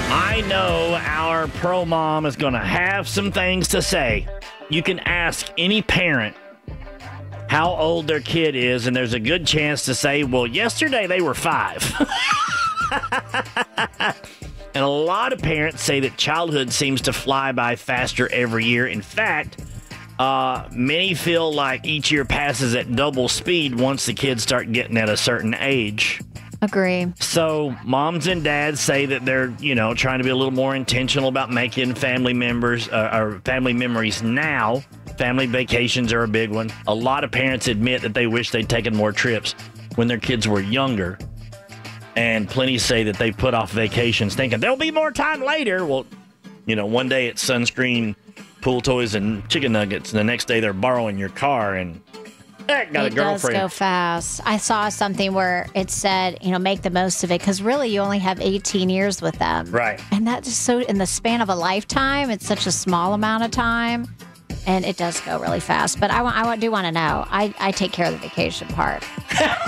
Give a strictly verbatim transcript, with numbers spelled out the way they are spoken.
I know our pro mom is going to have some things to say. You can ask any parent how old their kid is, and there's a good chance to say, well, yesterday they were five. And a lot of parents say that childhood seems to fly by faster every year. In fact, uh, many feel like each year passes at double speed once the kids start getting at a certain age. Agree. So moms and dads say that they're, you know, trying to be a little more intentional about making family members uh, or family memories now. Family vacations are a big one. A lot of parents admit that they wish they'd taken more trips when their kids were younger. And plenty say that they put off vacations thinking there'll be more time later. Well, you know, one day it's sunscreen, pool toys, and chicken nuggets. And the next day they're borrowing your car and eh, got it a girlfriend. It does go fast. I saw something where it said, you know, make the most of it. Because really you only have eighteen years with them. Right. And that's just so in the span of a lifetime, it's such a small amount of time. And it does go really fast. But I, want, I do want to know. I, I take care of the vacation part.